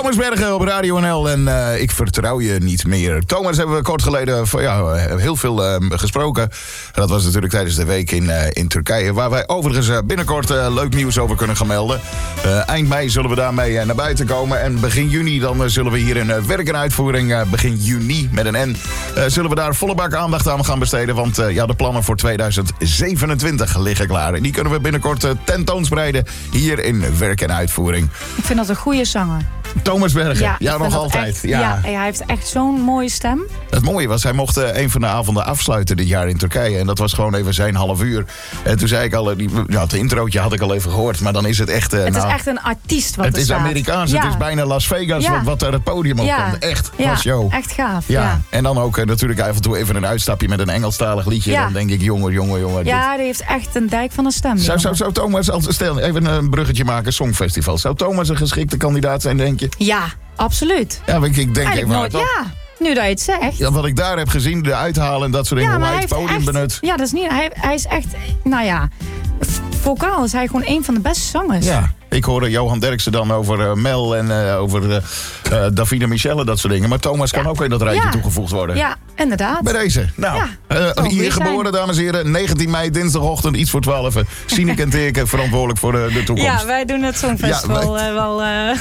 Thomas Bergen op Radio NL en ik vertrouw je niet meer. Thomas hebben we kort geleden heel veel gesproken. Dat was natuurlijk tijdens de week in Turkije, waar wij overigens binnenkort leuk nieuws over kunnen gaan melden. Eind mei zullen we daarmee naar buiten komen en begin juni dan zullen we hier in werk en uitvoering, begin juni met een N, zullen we daar volle bak aandacht aan gaan besteden. Want de plannen voor 2027 liggen klaar. En die kunnen we binnenkort tentoonspreiden hier in werk en uitvoering. Ik vind dat een goede zanger. Thomas Bergen, ja nog altijd. Echt, ja, hij heeft echt zo'n mooie stem. Het mooie was, hij mocht een van de avonden afsluiten dit jaar in Turkije. En dat was gewoon even zijn half uur. En toen zei ik al, het introotje had ik al even gehoord. Maar dan is het echt... het is echt een artiest wat het er is staat. Amerikaans, het is bijna Las Vegas wat er het podium op komt. Echt, qua show. Echt gaaf. Ja. En dan ook natuurlijk af en toe even een uitstapje met een Engelstalig liedje. Ja. Dan denk ik, jongen. Ja, die heeft echt een dijk van een stem. Zou Thomas, stel even een bruggetje maken, Songfestival. Zou Thomas een geschikte kandidaat zijn, denk je? Ja, absoluut. Ja, ik denk eigenlijk nooit, nu dat je het zegt. Ja, wat ik daar heb gezien, de uithalen en dat soort dingen, hoe hij het podium benut. Ja, dat is niet... Hij is echt, vocaal is hij gewoon een van de beste zangers. Ja, ik hoorde Johan Derksen dan over Mel en over Davina Michelle, dat soort dingen. Maar Thomas kan ook in dat rijtje toegevoegd worden. Ja, inderdaad. Bij deze. Nou, hier geboren, dames en heren. 19 mei, dinsdagochtend, iets voor 12. Sineke en Teerke, verantwoordelijk voor de toekomst. Ja, wij doen het Songfestival wel...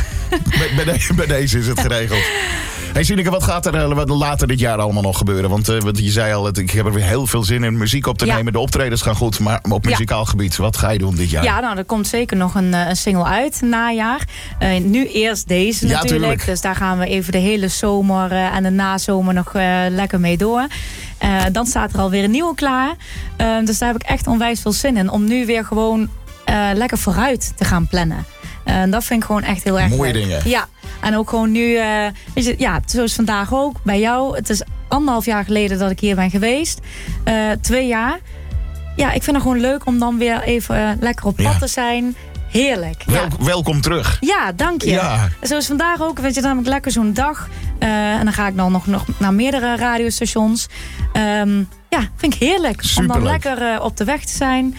Bij deze is het geregeld. Hey Sineke, wat gaat er later dit jaar allemaal nog gebeuren? Want je zei al, ik heb er weer heel veel zin in muziek op te nemen. De optredens gaan goed, maar op muzikaal gebied, wat ga je doen dit jaar? Ja, nou, er komt zeker nog een single uit, najaar. Nu eerst deze natuurlijk. Tuurlijk. Dus daar gaan we even de hele zomer en de nazomer nog lekker mee door. Dan staat er alweer een nieuwe klaar. Dus daar heb ik echt onwijs veel zin in. Om nu weer gewoon lekker vooruit te gaan plannen. Dat vind ik gewoon echt heel erg mooie leuk. Dingen. Ja, en ook gewoon nu, zoals vandaag ook, bij jou. Het is 1,5 jaar geleden dat ik hier ben geweest. 2 jaar. Ja, ik vind het gewoon leuk om dan weer even lekker op pad te zijn. Heerlijk. Welkom terug. Ja, dank je. Ja. Zoals vandaag ook, dan heb ik lekker zo'n dag. En dan ga ik dan nog naar meerdere radiostations. Vind ik heerlijk. Superleuk. Om dan lekker op de weg te zijn.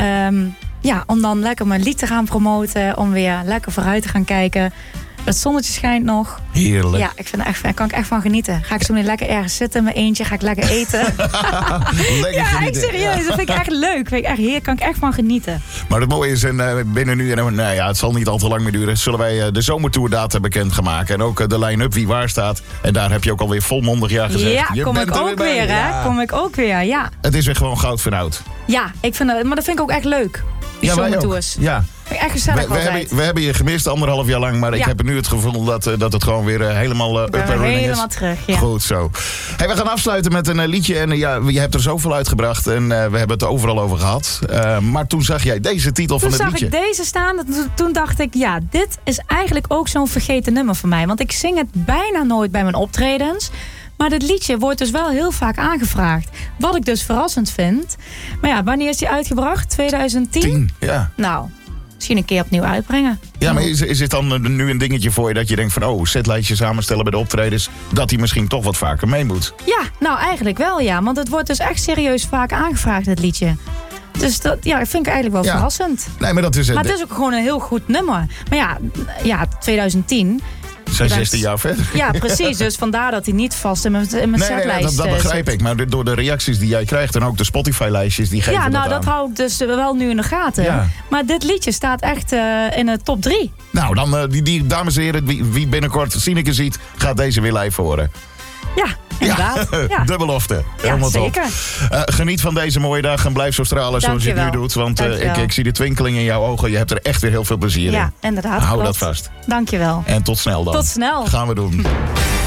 Om dan lekker mijn lied te gaan promoten. Om weer lekker vooruit te gaan kijken. Het zonnetje schijnt nog. Heerlijk. Ja, daar kan ik echt van genieten. Ga ik zo weer lekker ergens zitten in mijn eentje. Ga ik lekker eten. Lekker genieten. Echt serieus. Dat vind ik echt leuk. Hier kan ik echt van genieten. Maar het mooie is, binnen nu, het zal niet al te lang meer duren, zullen wij de zomertourdata bekend gaan maken. En ook de line-up wie waar staat. En daar heb je ook alweer volmondig gezegd. Ja, kom ik ook weer, hè? Ja. Kom ik ook weer, ja. Het is weer gewoon goud van oud. Ja, maar dat vind ik ook echt leuk. Die zomertours. Ja. Echt gezellig we hebben je gemist 1,5 jaar lang, maar ik heb nu het gevoel dat het gewoon weer helemaal up and running is. Helemaal terug, ja. Goed zo. Hey, we gaan afsluiten met een liedje en je hebt er zoveel uitgebracht en we hebben het er overal over gehad. Maar toen zag jij deze titel van het liedje. Toen zag ik deze staan, toen dacht ik, dit is eigenlijk ook zo'n vergeten nummer van mij. Want ik zing het bijna nooit bij mijn optredens. Maar dit liedje wordt dus wel heel vaak aangevraagd. Wat ik dus verrassend vind. Maar wanneer is die uitgebracht? 2010? 10, ja. Nou, misschien een keer opnieuw uitbrengen. Ja, maar is het dan nu een dingetje voor je dat je denkt van... setlijstjes samenstellen bij de optredens... dat die misschien toch wat vaker mee moet? Ja, nou eigenlijk wel ja. Want het wordt dus echt serieus vaak aangevraagd, het liedje. Dus dat vind ik eigenlijk wel verrassend. Nee, maar dat is het. Maar het is ook gewoon een heel goed nummer. Maar 2010... zijn 16 jaar verder. Ja, precies. Dus vandaar dat hij niet vast in mijn setlijst dat begrijp ik. Maar door de reacties die jij krijgt... en ook de Spotify-lijstjes, die geven dat aan. Dat hou ik dus wel nu in de gaten. Ja. Maar dit liedje staat echt in de top 3. Nou, dan die dames en heren, wie binnenkort Sineke ziet... gaat deze weer live horen. Ja, inderdaad. Ja. De belofte. Helemaal zeker. Geniet van deze mooie dag en blijf zo stralen zoals je het nu doet. Want ik zie de twinkeling in jouw ogen. Je hebt er echt weer heel veel plezier in. Ja, inderdaad. Hou dat vast. Dankjewel. En tot snel dan. Tot snel. Gaan we doen.